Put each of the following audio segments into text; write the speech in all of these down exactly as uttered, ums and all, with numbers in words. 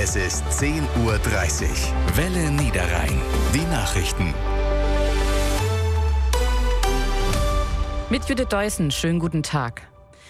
Es ist zehn Uhr dreißig. Welle Niederrhein. Die Nachrichten. Mit Judith Deussen, schönen guten Tag.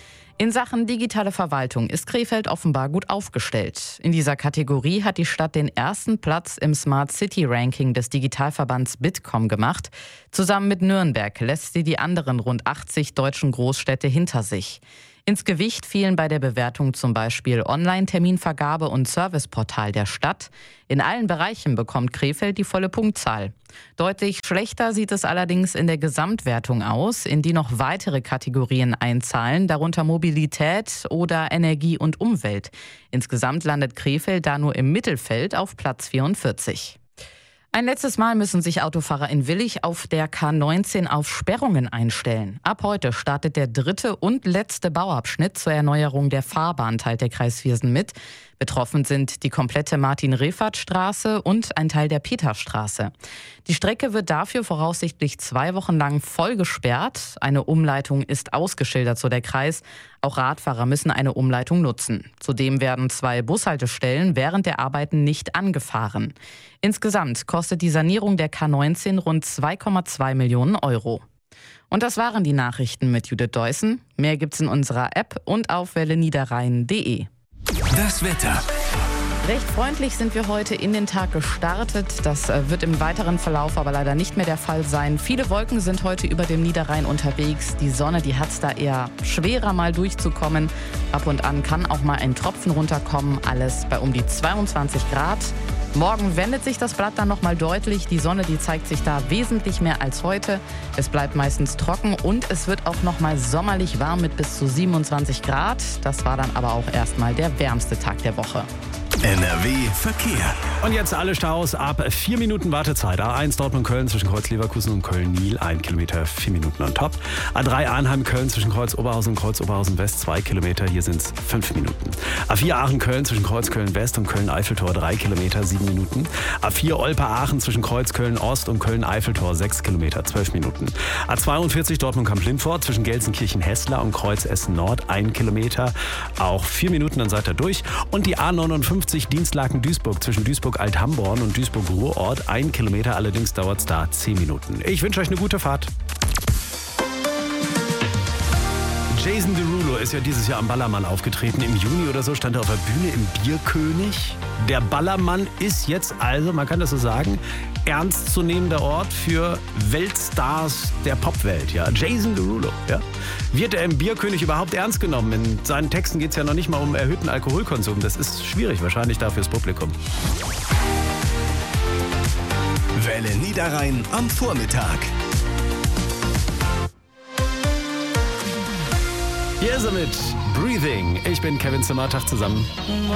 In Sachen digitale Verwaltung ist Krefeld offenbar gut aufgestellt. In dieser Kategorie hat die Stadt den ersten Platz im Smart City Ranking des Digitalverbands Bitkom gemacht. Zusammen mit Nürnberg lässt sie die anderen rund achtzig deutschen Großstädte hinter sich. Ins Gewicht fielen bei der Bewertung zum Beispiel Online-Terminvergabe und Serviceportal der Stadt. In allen Bereichen bekommt Krefeld die volle Punktzahl. Deutlich schlechter sieht es allerdings in der Gesamtwertung aus, in die noch weitere Kategorien einzahlen, darunter Mobilität oder Energie und Umwelt. Insgesamt landet Krefeld da nur im Mittelfeld auf Platz vierundvierzig. Ein letztes Mal müssen sich Autofahrer in Willich auf der K neunzehn auf Sperrungen einstellen. Ab heute startet der dritte und letzte Bauabschnitt zur Erneuerung der Fahrbahn, teilt der Kreis Viersen mit. Betroffen sind die komplette Martin-Refat-Straße und ein Teil der Peterstraße. Die Strecke wird dafür voraussichtlich zwei Wochen lang voll gesperrt. Eine Umleitung ist ausgeschildert, so der Kreis. Auch Radfahrer müssen eine Umleitung nutzen. Zudem werden zwei Bushaltestellen während der Arbeiten nicht angefahren. Insgesamt kostet die Sanierung der K neunzehn rund zwei Komma zwei Millionen Euro. Und das waren die Nachrichten mit Judith Deussen. Mehr gibt's in unserer App und auf welle niederrhein punkt de. Das Wetter. Recht freundlich sind wir heute in den Tag gestartet. Das wird im weiteren Verlauf aber leider nicht mehr der Fall sein. Viele Wolken sind heute über dem Niederrhein unterwegs. Die Sonne, die hat es da eher schwerer mal durchzukommen. Ab und an kann auch mal ein Tropfen runterkommen. Alles bei um die zweiundzwanzig Grad. Morgen wendet sich das Blatt dann nochmal deutlich. Die Sonne, die zeigt sich da wesentlich mehr als heute. Es bleibt meistens trocken und es wird auch nochmal sommerlich warm mit bis zu siebenundzwanzig Grad. Das war dann aber auch erstmal der wärmste Tag der Woche. N R W Verkehr. Und jetzt alle Staus ab vier Minuten Wartezeit. A eins Dortmund-Köln zwischen Kreuz-Leverkusen und Köln-Niel, ein Kilometer, vier Minuten on top. A drei Arnheim-Köln zwischen Kreuz-Oberhausen und Kreuz-Oberhausen-West, zwei Kilometer, hier sind es fünf Minuten. A vier Aachen-Köln zwischen Kreuz-Köln-West und Köln-Eiffeltor, drei Kilometer, sieben Minuten. A vier Olpe-Aachen zwischen Kreuz-Köln-Ost und Köln-Eiffeltor, sechs Kilometer, zwölf Minuten. A zweiundvierzig Dortmund-Kamp-Lindfort zwischen Gelsenkirchen-Hessler und Kreuz-Essen-Nord, ein Kilometer, auch vier Minuten, dann seid ihr durch. Und die A neunundfünfzig Dienstlaken-Duisburg zwischen Duisburg-Althamborn und Duisburg-Ruhrort. Ein Kilometer, allerdings dauert es da zehn Minuten. Ich wünsche euch eine gute Fahrt. Jason Derulo ist ja dieses Jahr am Ballermann aufgetreten. Im Juni oder so stand er auf der Bühne im Bierkönig. Der Ballermann ist jetzt also, man kann das so sagen, ernstzunehmender Ort für Weltstars der Popwelt. Ja, Jason Derulo. Ja. Wird er im Bierkönig überhaupt ernst genommen? In seinen Texten geht es ja noch nicht mal um erhöhten Alkoholkonsum. Das ist schwierig wahrscheinlich da fürs Publikum. Welle Niederrhein am Vormittag. Hier ist er mit Breathing. Ich bin Kevin Zimmer, Tag zusammen.